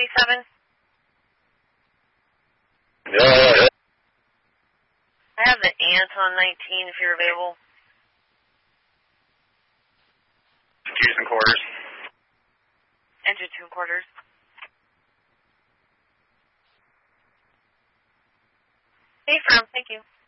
97. Yeah. I have the ant on 19 if you're available. Twos and quarters. Enter 2 quarters. Hey, firm. Thank you.